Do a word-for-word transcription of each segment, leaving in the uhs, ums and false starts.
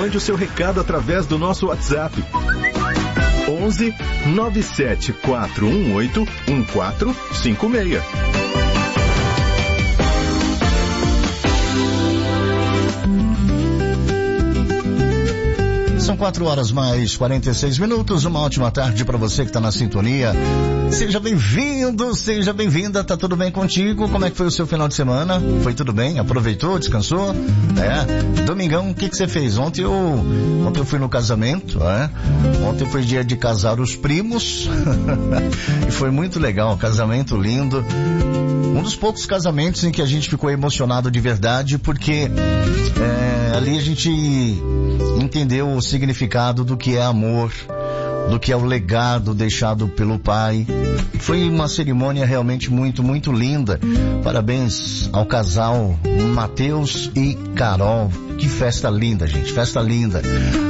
mande o seu recado através do nosso WhatsApp. onze nove sete quatro um oito um quatro cinco seis. São quatro horas mais quarenta e seis minutos. Uma ótima tarde para você que está na sintonia. Seja bem-vindo, seja bem-vinda. Tá tudo bem contigo? Como é que foi o seu final de semana? Foi tudo bem? Aproveitou? Descansou? É. Domingão, o que que você fez? Ontem eu, ontem eu fui no casamento, é? Ontem foi dia de casar os primos. E foi muito legal, casamento lindo. Um dos poucos casamentos em que a gente ficou emocionado de verdade, porque é, ali a gente entendeu o significado do que é amor, do que é o legado deixado pelo pai. Foi uma cerimônia realmente muito, muito linda. Parabéns ao casal Matheus e Carol. Que festa linda, gente, festa linda.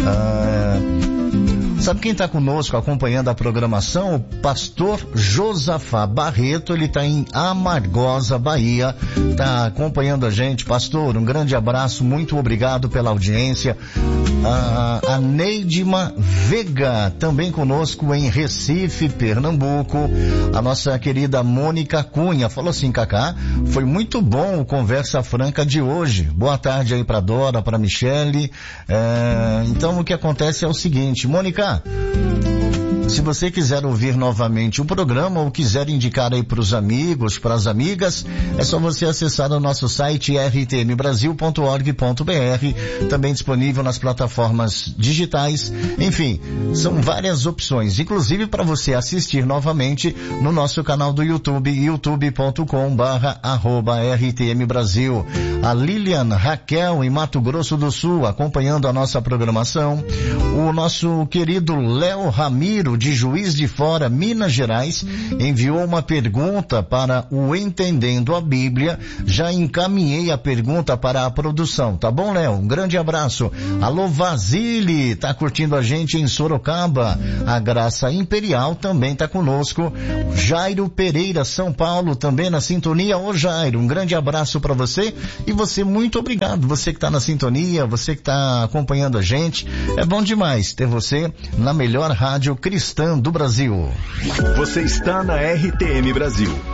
Ah, sabe quem está conosco acompanhando a programação? O pastor Josafá Barreto. Ele está em Amargosa, Bahia, está acompanhando a gente. Pastor, um grande abraço, muito obrigado pela audiência. A, a Neidima Vega também conosco em Recife, Pernambuco. A nossa querida Mônica Cunha falou assim: Cacá, foi muito bom o Conversa Franca de hoje. Boa tarde aí para Dora, para Michele. É, então o que acontece é o seguinte, Mônica, se você quiser ouvir novamente o programa ou quiser indicar aí para os amigos, para as amigas, é só você acessar o nosso site r t m brasil ponto org ponto b r, também disponível nas plataformas digitais. Enfim, são várias opções, inclusive para você assistir novamente no nosso canal do YouTube, youtube ponto com barra arroba r t m brasil. A Lilian Raquel em Mato Grosso do Sul acompanhando a nossa programação. O nosso querido Léo Ramiro de Juiz de Fora, Minas Gerais, enviou uma pergunta para o Entendendo a Bíblia. Já encaminhei a pergunta para a produção, tá bom, Léo? Um grande abraço. Alô, Vasile, tá curtindo a gente em Sorocaba. A Graça Imperial também tá conosco. Jairo Pereira, São Paulo, também na sintonia. Ô Jairo, um grande abraço para você. E você, muito obrigado. Você que tá na sintonia, você que tá acompanhando a gente. É bom demais ter você na melhor rádio cristã do Brasil. Você está na R T M Brasil,